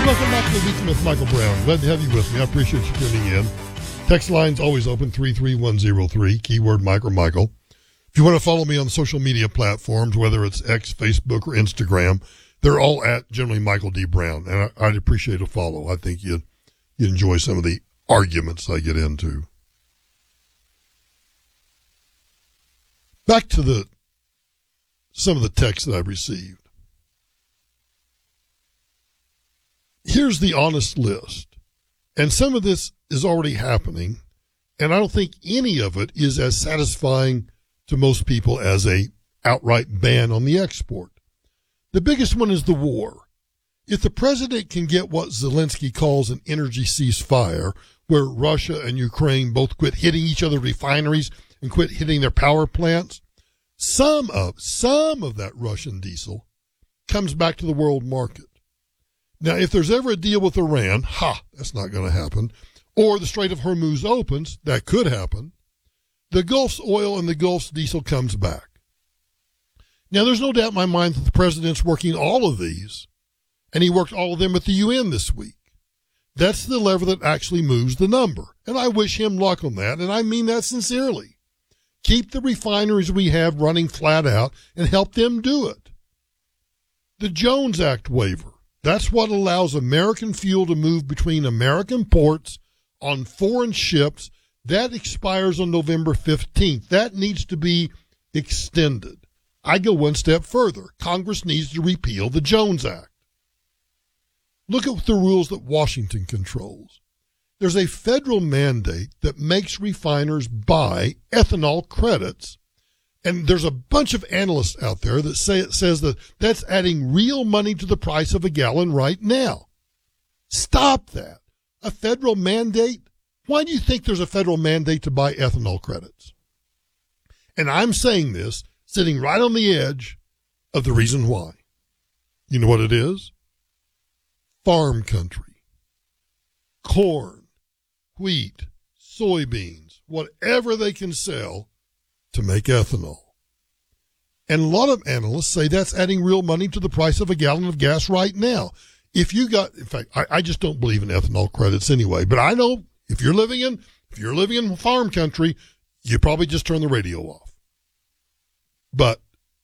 Welcome back to the Weekend with Michael Brown. Glad to have you with me. I appreciate you tuning in. Text line's always open, 33103, keyword Mike or Michael. If you want to follow me on social media platforms, whether it's X, Facebook, or Instagram, they're all at generally Michael D. Brown, and I'd appreciate a follow. I think you'd enjoy some of the arguments I get into. Back to some of the texts that I've received. Here's the honest list, and some of this is already happening, and I don't think any of it is as satisfying to most people as a outright ban on the export. The biggest one is the war. If the president can get what Zelensky calls an energy ceasefire, where Russia and Ukraine both quit hitting each other's refineries and quit hitting their power plants, some of that Russian diesel comes back to the world market. Now, if there's ever a deal with Iran, that's not going to happen, or the Strait of Hormuz opens, that could happen, the Gulf's oil and the Gulf's diesel comes back. Now, there's no doubt in my mind that the president's working all of these, and he worked all of them at the UN this week. That's the lever that actually moves the number, and I wish him luck on that, and I mean that sincerely. Keep the refineries we have running flat out and help them do it. The Jones Act waiver. That's what allows American fuel to move between American ports on foreign ships. That expires on November 15th. That needs to be extended. I go one step further. Congress needs to repeal the Jones Act. Look at the rules that Washington controls. There's a federal mandate that makes refiners buy ethanol credits. And there's a bunch of analysts out there that says that that's adding real money to the price of a gallon right now. Stop that. A federal mandate? Why do you think there's a federal mandate to buy ethanol credits? And I'm saying this sitting right on the edge of the reason why. You know what it is? Farm country. Corn, wheat, soybeans, whatever they can sell to make ethanol. And a lot of analysts say that's adding real money to the price of a gallon of gas right now. In fact, I just don't believe in ethanol credits anyway, but I know if you're living in farm country, you probably just turn the radio off. But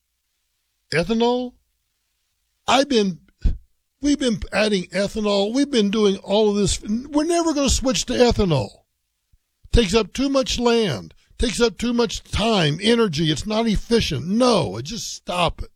ethanol, we've been adding ethanol. We've been doing all of this. We're never going to switch to ethanol. It takes up too much land. Takes up too much time, energy. It's not efficient. No, just stop it.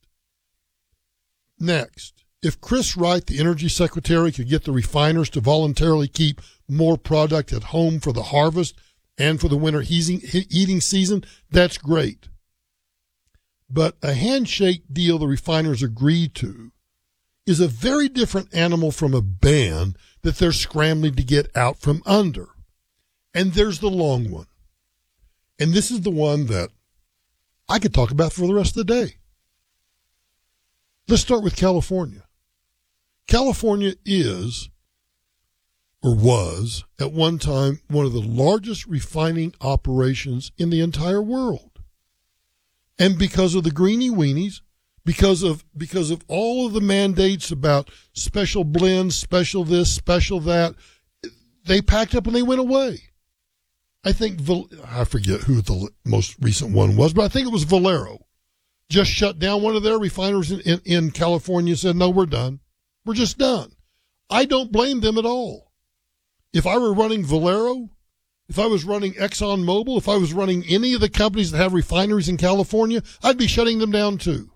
Next, if Chris Wright, the Energy Secretary, could get the refiners to voluntarily keep more product at home for the harvest and for the winter heating season, that's great. But a handshake deal the refiners agreed to is a very different animal from a ban that they're scrambling to get out from under. And there's the long one. And this is the one that I could talk about for the rest of the day. Let's start with California. California is, or was, at one time, one of the largest refining operations in the entire world. And because of the greenie weenies, because of all of the mandates about special blends, special this, special that, they packed up and they went away. I think, I forget who the most recent one was, but I think it was Valero. Just shut down one of their refiners in California, said, no, we're done. We're just done. I don't blame them at all. If I were running Valero, if I was running ExxonMobil, if I was running any of the companies that have refineries in California, I'd be shutting them down too.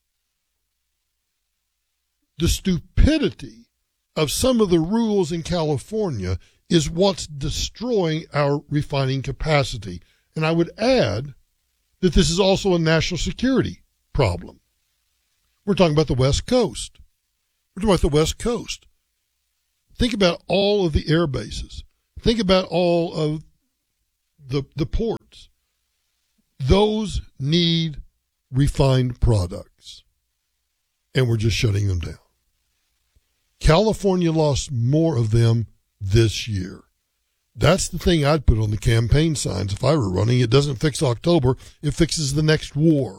The stupidity of some of the rules in California is what's destroying our refining capacity. And I would add that this is also a national security problem. We're talking about the West Coast. We're talking about the West Coast. Think about all of the air bases. Think about all of the ports. Those need refined products. And we're just shutting them down. California lost more of them this year. That's the thing I'd put on the campaign signs if I were running. It doesn't fix October. It fixes the next war.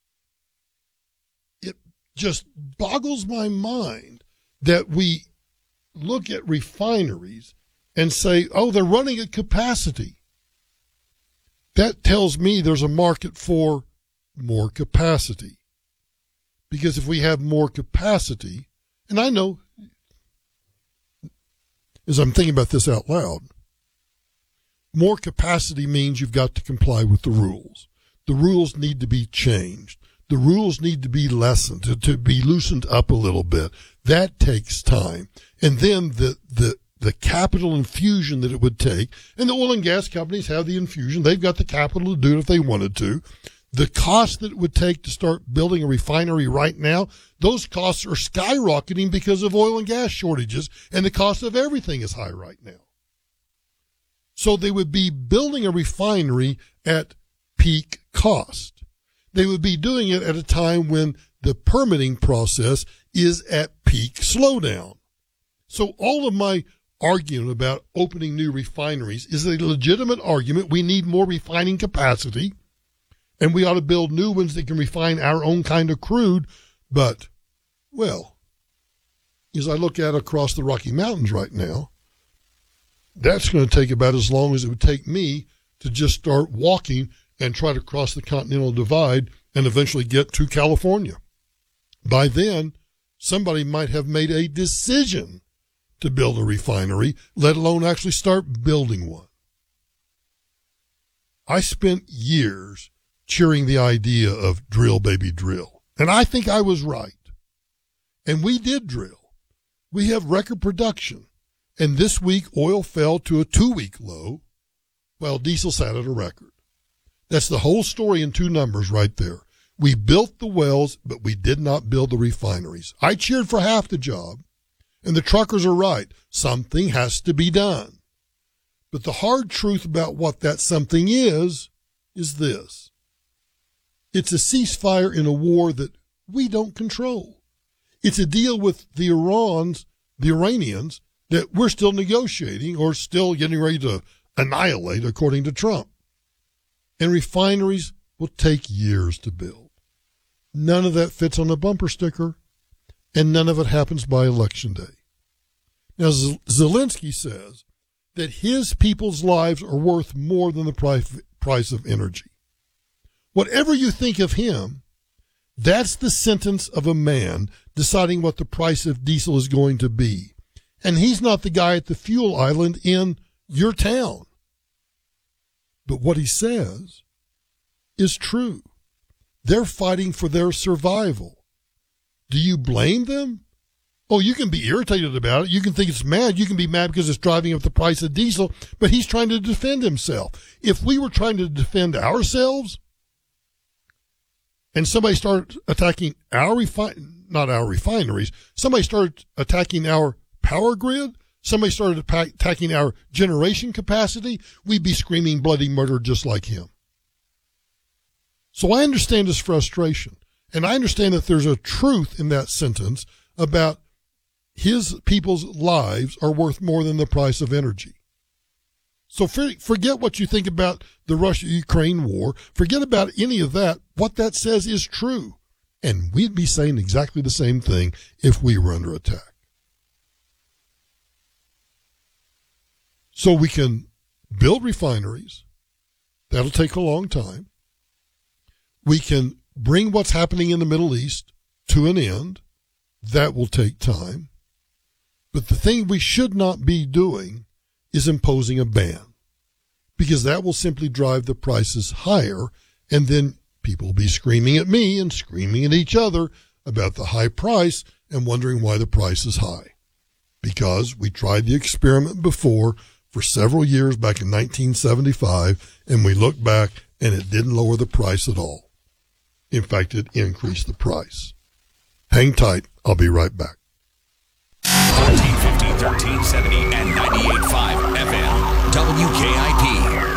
It just boggles my mind that we look at refineries and say, oh, they're running at capacity. That tells me there's a market for more capacity. Because if we have more capacity, and I know, as I'm thinking about this out loud, more capacity means you've got to comply with the rules. The rules need to be changed. The rules need to be lessened, to be loosened up a little bit. That takes time. And then the capital infusion that it would take, and the oil and gas companies have the infusion. They've got the capital to do it if they wanted to. The cost that it would take to start building a refinery right now, those costs are skyrocketing because of oil and gas shortages, and the cost of everything is high right now. So they would be building a refinery at peak cost. They would be doing it at a time when the permitting process is at peak slowdown. So all of my argument about opening new refineries is a legitimate argument. We need more refining capacity, and we ought to build new ones that can refine our own kind of crude. But, well, as I look at across the Rocky Mountains right now, that's going to take about as long as it would take me to just start walking and try to cross the Continental Divide and eventually get to California. By then, somebody might have made a decision to build a refinery, let alone actually start building one. I spent years cheering the idea of drill, baby, drill. And I think I was right. And we did drill. We have record production. And this week, oil fell to a 2-week low, while diesel sat at a record. That's the whole story in two numbers right there. We built the wells, but we did not build the refineries. I cheered for half the job, and the truckers are right. Something has to be done. But the hard truth about what that something is this. It's a ceasefire in a war that we don't control. It's a deal with the Iranians, that we're still negotiating or still getting ready to annihilate, according to Trump. And refineries will take years to build. None of that fits on a bumper sticker, and none of it happens by Election Day. Now, Zelensky says that his people's lives are worth more than the price of energy. Whatever you think of him, that's the sentence of a man deciding what the price of diesel is going to be. And he's not the guy at the fuel island in your town. But what he says is true. They're fighting for their survival. Do you blame them? Oh, you can be irritated about it. You can think it's mad. You can be mad because it's driving up the price of diesel, but he's trying to defend himself. If we were trying to defend ourselves and somebody started attacking not our refineries, somebody started attacking our power grid, somebody started attacking our generation capacity, we'd be screaming bloody murder just like him. So I understand his frustration, and I understand that there's a truth in that sentence about his people's lives are worth more than the price of energy. So forget what you think about the Russia-Ukraine war. Forget about any of that. What that says is true. And we'd be saying exactly the same thing if we were under attack. So we can build refineries. That'll take a long time. We can bring what's happening in the Middle East to an end. That will take time. But the thing we should not be doing is imposing a ban, because that will simply drive the prices higher, and then people will be screaming at me and screaming at each other about the high price and wondering why the price is high. Because we tried the experiment before for several years back in 1975, and we looked back and it didn't lower the price at all. In fact, it increased the price. Hang tight. I'll be right back. 1450, 1370, and 98.5 FM. WKIP.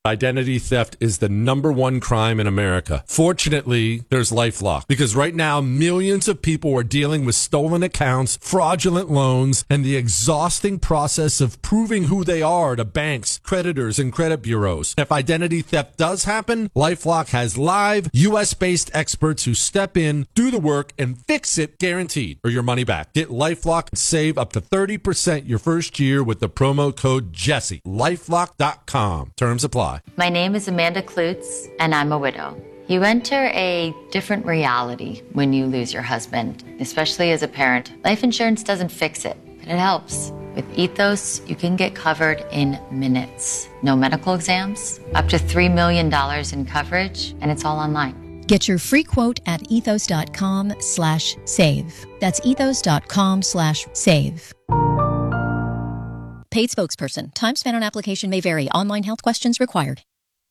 Identity theft is the #1 crime in America. Fortunately, there's LifeLock, because right now millions of people are dealing with stolen accounts, fraudulent loans, and the exhausting process of proving who they are to banks, creditors, and credit bureaus. If identity theft does happen, LifeLock has live, U.S.-based experts who step in, do the work, and fix it guaranteed, or your money back. Get LifeLock and save up to 30% your first year with the promo code Jesse. LifeLock.com. Terms apply. My name is Amanda Klutz, and I'm a widow. You enter a different reality when you lose your husband, especially as a parent. Life insurance doesn't fix it, but it helps. With Ethos, you can get covered in minutes. No medical exams, up to $3 million in coverage, and it's all online. Get your free quote at ethos.com/save. That's ethos.com/save. Paid spokesperson. Time spent on application may vary. Online health questions required.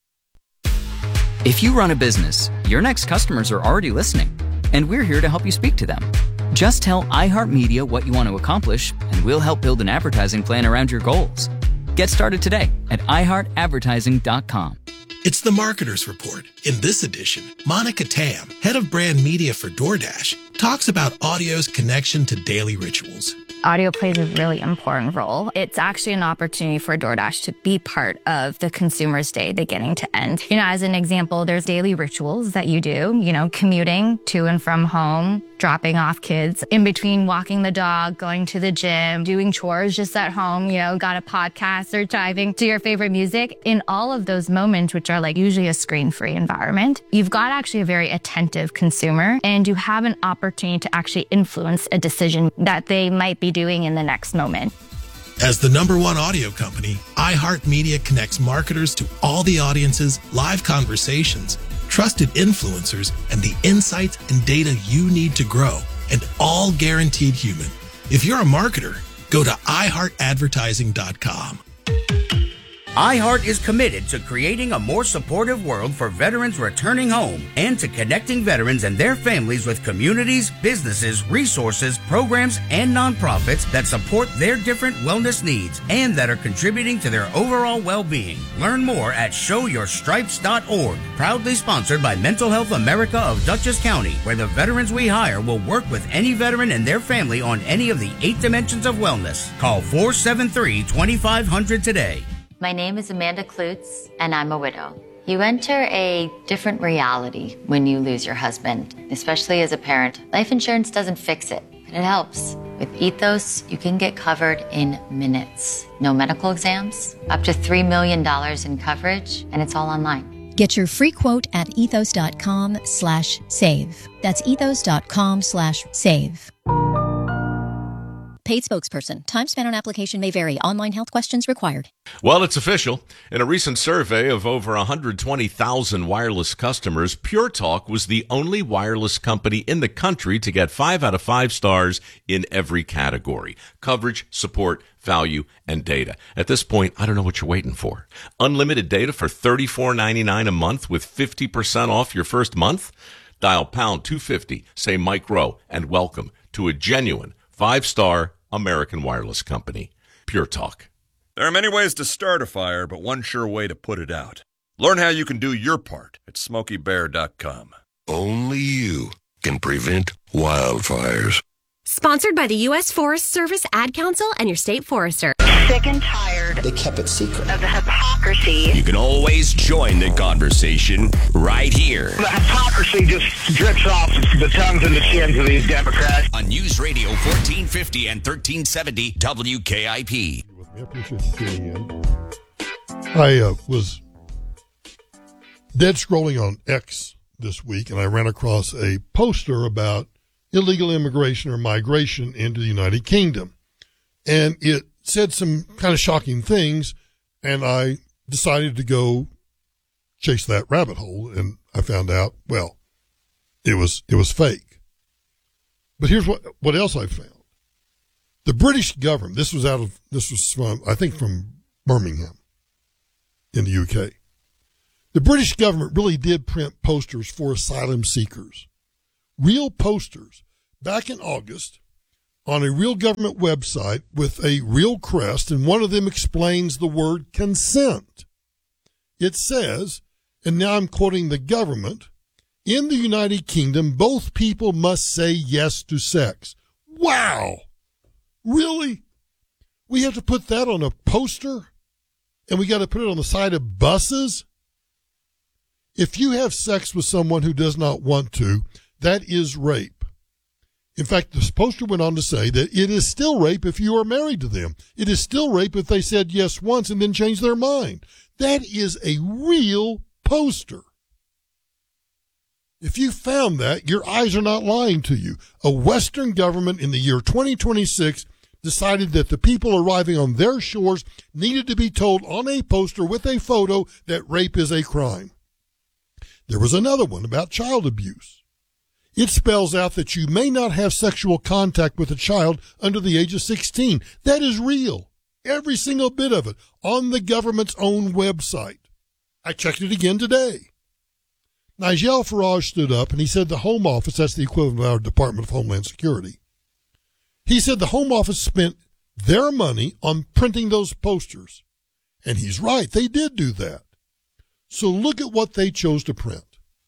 If you run a business, your next customers are already listening, and we're here to help you speak to them. Just tell iHeartMedia what you want to accomplish, and we'll help build an advertising plan around your goals. Get started today at iHeartAdvertising.com. It's the Marketer's Report. In this edition, Monica Tam, head of brand media for DoorDash, talks about audio's connection to daily rituals. Audio plays a really important role. It's actually an opportunity for DoorDash to be part of the consumer's day beginning to end. As an example, there's daily rituals that you do, commuting to and from home, dropping off kids, in between walking the dog, going to the gym, doing chores just at home, got a podcast or driving to your favorite music. In all of those moments, which are like usually a screen-free environment, you've got actually a very attentive consumer, and you have an opportunity to actually influence a decision that they might be doing in the next moment. As the #1 audio company, iHeartMedia connects marketers to all the audiences, live conversations, trusted influencers, and the insights and data you need to grow, and all guaranteed human. If you're a marketer, go to iHeartAdvertising.com. iHeart is committed to creating a more supportive world for veterans returning home and to connecting veterans and their families with communities, businesses, resources, programs, and nonprofits that support their different wellness needs and that are contributing to their overall well-being. Learn more at showyourstripes.org. Proudly sponsored by Mental Health America of Dutchess County, where the veterans we hire will work with any veteran and their family on any of the 8 dimensions of wellness. Call 473-2500 today. My name is Amanda Klutz, and I'm a widow. You enter a different reality when you lose your husband, especially as a parent. Life insurance doesn't fix it, but it helps. With Ethos, you can get covered in minutes. No medical exams, up to $3 million in coverage, and it's all online. Get your free quote at ethos.com/save. That's ethos.com/save. Paid spokesperson. Time spent on application may vary. Online health questions required. Well, it's official. In a recent survey of over 120,000 wireless customers, Pure Talk was the only wireless company in the country to get 5 out of 5 stars in every category: coverage, support, value, and data. At this point, I don't know what you're waiting for. Unlimited data for $34.99 a month with 50% off your first month? Dial pound 250, say Mike Rowe, and welcome to a genuine 5-star American wireless company, Pure Talk. There are many ways to start a fire, but one sure way to put it out. Learn how you can do your part at SmokeyBear.com. Only you can prevent wildfires. Sponsored by the U.S. Forest Service Ad Council and your state forester. Sick and tired. They kept it secret. Of the hypocrisy. You can always join the conversation right here. The hypocrisy just drips off the tongues and the chins of these Democrats. On News Radio 1450 and 1370 WKIP. I appreciate you tuning in. I was dead scrolling on X this week, and I ran across a poster about illegal immigration or migration into the United Kingdom. And it said some kind of shocking things, and I decided to go chase that rabbit hole, and I found out, well, it was fake. But here's what else I found. The British government, this was from, I think, from Birmingham in the UK. The British government really did print posters for asylum seekers. Real posters back in August on a real government website with a real crest, and one of them explains the word consent. It says, and now I'm quoting the government, in the United Kingdom, both people must say yes to sex. Wow! Really? We have to put that on a poster? And we got to put it on the side of buses? If you have sex with someone who does not want to, that is rape. In fact, this poster went on to say that it is still rape if you are married to them. It is still rape if they said yes once and then changed their mind. That is a real poster. If you found that, your eyes are not lying to you. A Western government in the year 2026 decided that the people arriving on their shores needed to be told on a poster with a photo that rape is a crime. There was another one about child abuse. It spells out that you may not have sexual contact with a child under the age of 16. That is real. Every single bit of it on the government's own website. I checked it again today. Nigel Farage stood up and he said the Home Office, that's the equivalent of our Department of Homeland Security, he said the Home Office spent their money on printing those posters. And he's right, they did do that. So look at what they chose to print.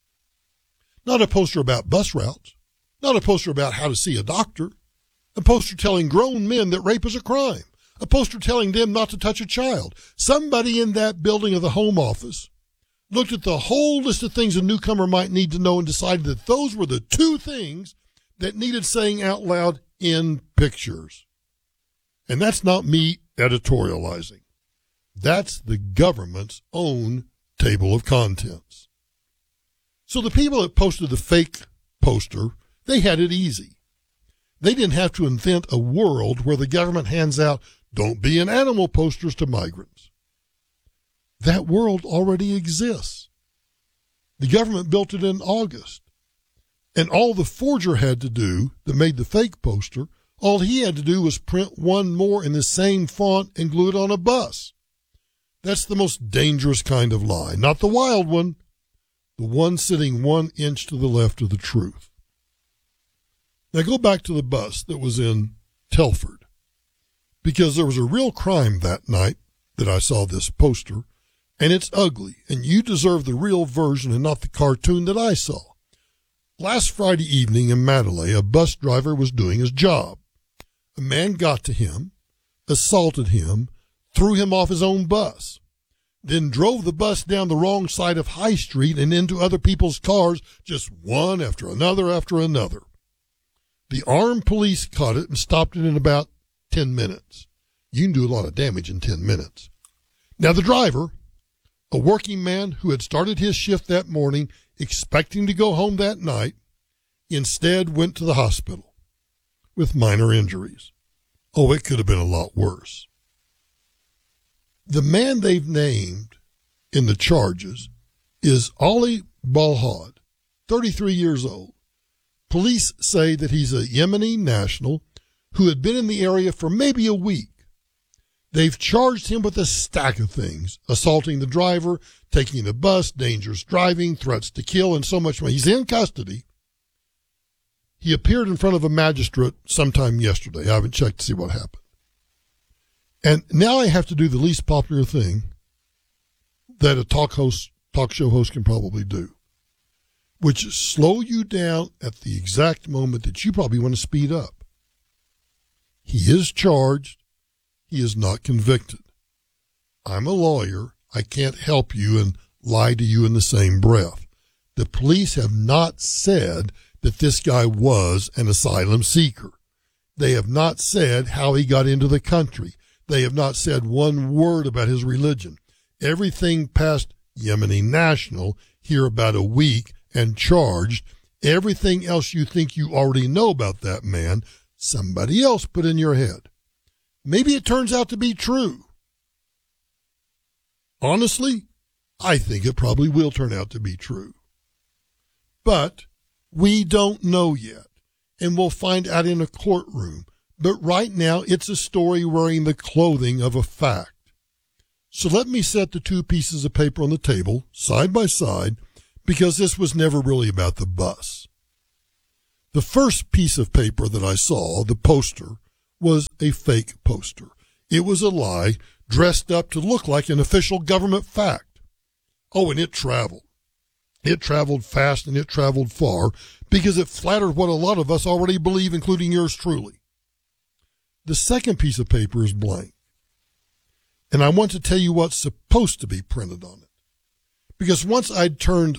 Not a poster about bus routes, not a poster about how to see a doctor, a poster telling grown men that rape is a crime, a poster telling them not to touch a child. Somebody in that building of the Home Office looked at the whole list of things a newcomer might need to know and decided that those were the two things that needed saying out loud in pictures. And that's not me editorializing. That's the government's own table of contents. So the people that posted the fake poster, they had it easy. They didn't have to invent a world where the government hands out "don't be an animal" posters to migrants. That world already exists. The government built it in August. And all the forger had to do that made the fake poster, all he had to do was print one more in the same font and glue it on a bus. That's the most dangerous kind of lie, not the wild one, the one sitting 1 inch to the left of the truth. Now go back to the bus that was in Telford, because there was a real crime that night that I saw this poster, and it's ugly, and you deserve the real version and not the cartoon that I saw. Last Friday evening in Mandalay, a bus driver was doing his job. A man got to him, assaulted him, threw him off his own bus, then drove the bus down the wrong side of High Street and into other people's cars, just one after another after another. The armed police caught it and stopped it in about 10 minutes. You can do a lot of damage in 10 minutes. Now the driver, a working man who had started his shift that morning expecting to go home that night, instead went to the hospital with minor injuries. Oh, it could have been a lot worse. The man they've named in the charges is Ali Balhad, 33 years old. Police say that he's a Yemeni national who had been in the area for maybe a week. They've charged him with a stack of things: assaulting the driver, taking the bus, dangerous driving, threats to kill, and so much more. He's in custody. He appeared in front of a magistrate sometime yesterday. I haven't checked to see what happened. And now I have to do the least popular thing that a talk show host can probably do, which is slow you down at the exact moment that you probably want to speed up. He is charged. He is not convicted. I'm a lawyer. I can't help you and lie to you in the same breath. The police have not said that this guy was an asylum seeker. They have not said how he got into the country. They have not said one word about his religion. Everything past Yemeni national, here about a week, and charged. Everything else you think you already know about that man, somebody else put in your head. Maybe it turns out to be true. Honestly, I think it probably will turn out to be true. But we don't know yet, and we'll find out in a courtroom. But right now, it's a story wearing the clothing of a fact. So let me set the two pieces of paper on the table, side by side, because this was never really about the bus. The first piece of paper that I saw, the poster, was a fake poster. It was a lie dressed up to look like an official government fact. Oh, and it traveled. It traveled fast and it traveled far because it flattered what a lot of us already believe, including yours truly. The second piece of paper is blank. And I want to tell you what's supposed to be printed on it. Because once I'd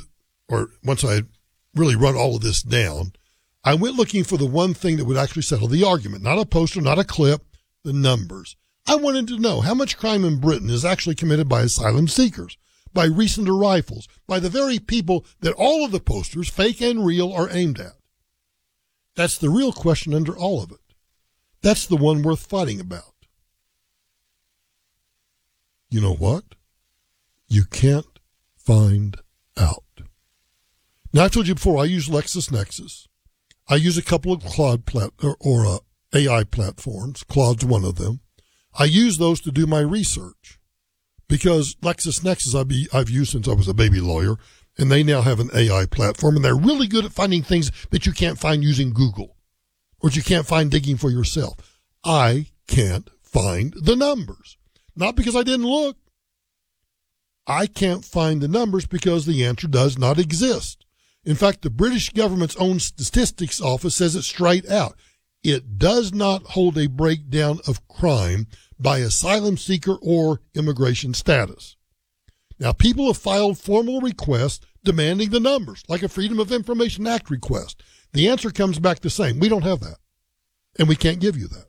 really run all of this down, I went looking for the one thing that would actually settle the argument. Not a poster, not a clip, the numbers. I wanted to know how much crime in Britain is actually committed by asylum seekers, by recent arrivals, by the very people that all of the posters, fake and real, are aimed at. That's the real question under all of it. That's the one worth fighting about. You know what? You can't find out. Now, I told you before, I use LexisNexis. I use a couple of Claude AI platforms. Claude's one of them. I use those to do my research because LexisNexis I've used since I was a baby lawyer, and they now have an AI platform, and they're really good at finding things that you can't find using Google or that you can't find digging for yourself. I can't find the numbers. Not because I didn't look. I can't find the numbers because the answer does not exist. In fact, the British government's own statistics office says it straight out. It does not hold a breakdown of crime by asylum seeker or immigration status. Now, people have filed formal requests demanding the numbers, like a Freedom of Information Act request. The answer comes back the same. We don't have that, and we can't give you that.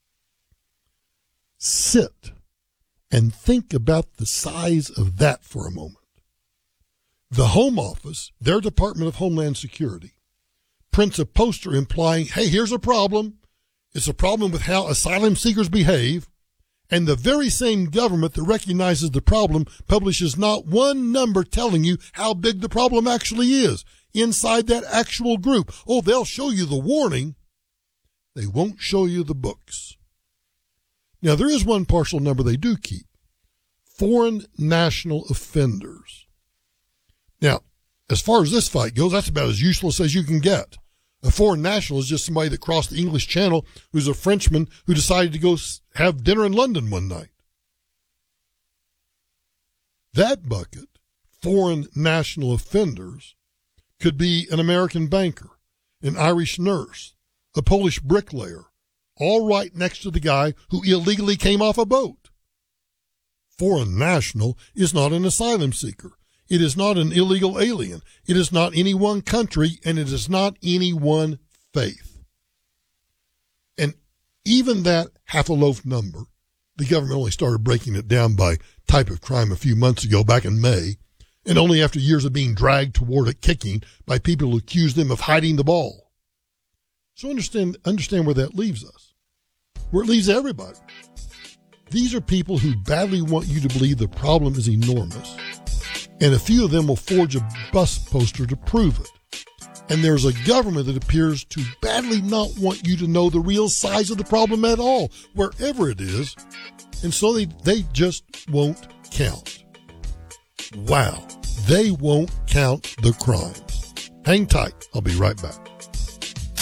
Sit and think about the size of that for a moment. The Home Office, their Department of Homeland Security, prints a poster implying, hey, here's a problem. It's a problem with how asylum seekers behave. And the very same government that recognizes the problem publishes not one number telling you how big the problem actually is inside that actual group. Oh, they'll show you the warning. They won't show you the books. Now, there is one partial number they do keep. Foreign national offenders. Now, as far as this fight goes, that's about as useless as you can get. A foreign national is just somebody that crossed the English Channel who's a Frenchman who decided to go have dinner in London one night. That bucket, foreign national offenders, could be an American banker, an Irish nurse, a Polish bricklayer, all right next to the guy who illegally came off a boat. Foreign national is not an asylum seeker. It is not an illegal alien. It is not any one country, and it is not any one faith. And even that half a loaf number, the government only started breaking it down by type of crime a few months ago, back in May, and only after years of being dragged toward it kicking by people who accuse them of hiding the ball. So understand where that leaves us, where it leaves everybody. These are people who badly want you to believe the problem is enormous. And a few of them will forge a bus poster to prove it. And there's a government that appears to badly not want you to know the real size of the problem at all, wherever it is. And so they just won't count. Wow. They won't count the crimes. Hang tight. I'll be right back.